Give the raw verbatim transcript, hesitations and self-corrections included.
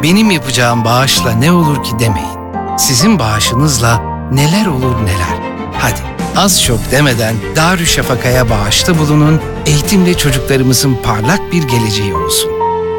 Benim yapacağım bağışla ne olur ki demeyin. Sizin bağışınızla neler olur neler. Hadi az çok demeden Darüşşafaka'ya bağışta bulunun, eğitimle çocuklarımızın parlak bir geleceği olsun.